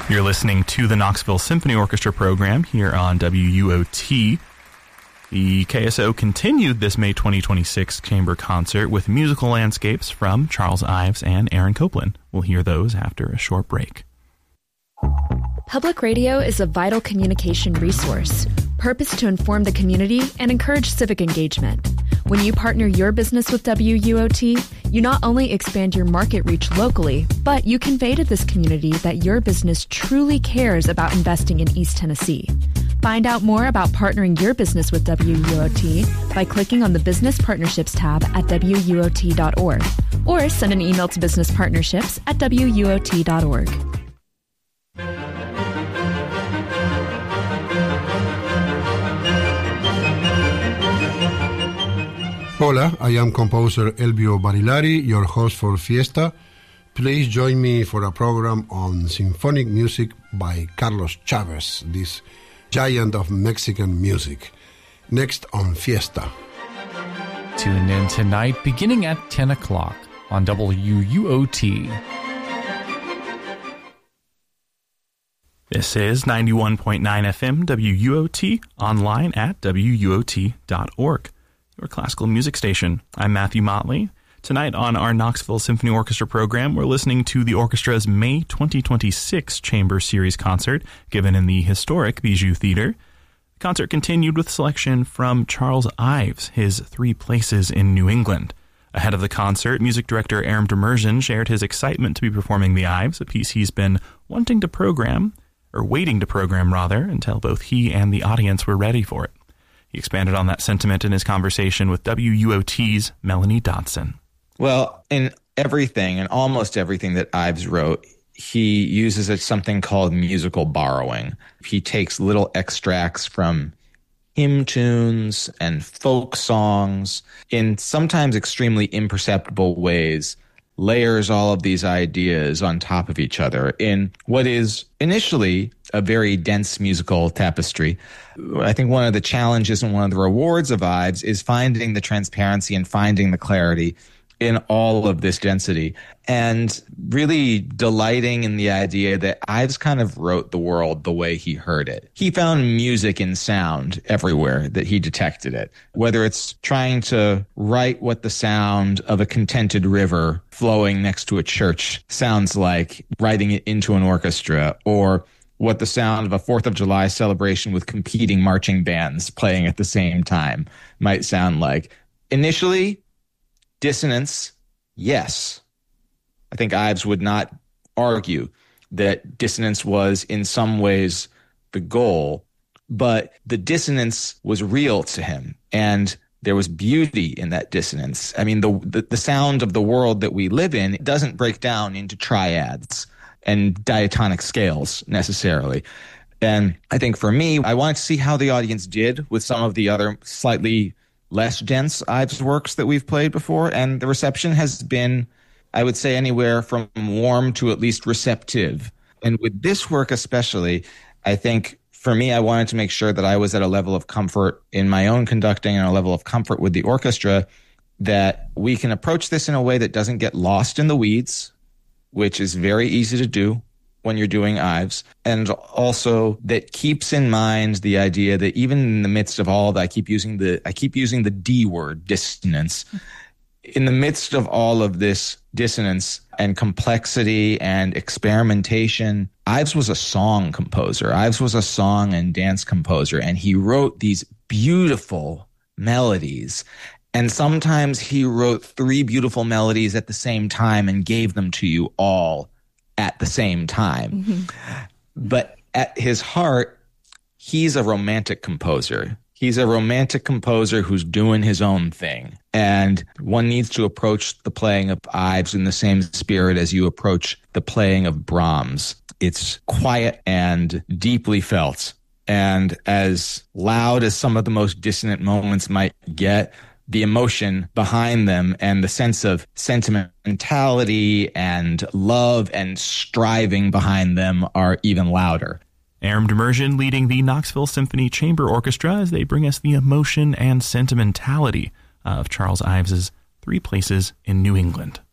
You're listening to the Knoxville Symphony Orchestra program here on WUOT. The KSO continued this May 2026 chamber concert with musical landscapes from Charles Ives and Aaron Copland. We'll hear those after a short break. Public radio is a vital communication resource, purposed to inform the community and encourage civic engagement. When you partner your business with WUOT, you not only expand your market reach locally, but you convey to this community that your business truly cares about investing in East Tennessee. Find out more about partnering your business with WUOT by clicking on the Business Partnerships tab at WUOT.org or send an email to businesspartnerships@WUOT.org. Hola, I am composer Elvio Barilari, your host for Fiesta. Please join me for a program on symphonic music by Carlos Chavez, this giant of Mexican music. Next on Fiesta. Tune in tonight beginning at 10 o'clock on WUOT. This is 91.9 FM WUOT, online at WUOT.org. Your classical music station. I'm Matthew Motley. Tonight on our Knoxville Symphony Orchestra program, we're listening to the orchestra's May 2026 Chamber Series concert given in the historic Bijou Theater. The concert continued with selection from Charles Ives, his Three Places in New England. Ahead of the concert, music director Aram Demerjian shared his excitement to be performing the Ives, a piece he's been waiting to program, until both he and the audience were ready for it. He expanded on that sentiment in his conversation with WUOT's Melanie Dodson. Well, in everything, and almost everything that Ives wrote, he uses something called musical borrowing. He takes little extracts from hymn tunes and folk songs in sometimes extremely imperceptible ways, layers all of these ideas on top of each other in what is initially a very dense musical tapestry. I think one of the challenges and one of the rewards of Ives is finding the transparency and finding the clarity in all of this density and really delighting in the idea that Ives kind of wrote the world the way he heard it. He found music in sound everywhere that he detected it, whether it's trying to write what the sound of a contented river flowing next to a church sounds like, writing it into an orchestra, or what the sound of a 4th of July celebration with competing marching bands playing at the same time might sound like. Initially, dissonance, yes. I think Ives would not argue that dissonance was in some ways the goal, but the dissonance was real to him, and there was beauty in that dissonance. I mean, the sound of the world that we live in doesn't break down into triads and diatonic scales necessarily. And I think for me, I wanted to see how the audience did with some of the other slightly less dense Ives works that we've played before, and the reception has been, I would say, anywhere from warm to at least receptive. And with this work especially, I think for me, I wanted to make sure that I was at a level of comfort in my own conducting and a level of comfort with the orchestra that we can approach this in a way that doesn't get lost in the weeds, which is very easy to do when you're doing Ives, and also that keeps in mind the idea that even in the midst of all that, I keep using the D word, dissonance. In the midst of all of this dissonance and complexity and experimentation, Ives was a song composer. Ives was a song and dance composer, and he wrote these beautiful melodies. And sometimes he wrote 3 beautiful melodies at the same time and gave them to you all at the same time. Mm-hmm. But at his heart, he's a romantic composer. He's a romantic composer who's doing his own thing. And one needs to approach the playing of Ives in the same spirit as you approach the playing of Brahms. It's quiet and deeply felt. And as loud as some of the most dissonant moments might get, the emotion behind them and the sense of sentimentality and love and striving behind them are even louder. Aram Demerjian leading the Knoxville Symphony Chamber Orchestra as they bring us the emotion and sentimentality of Charles Ives's Three Places in New England.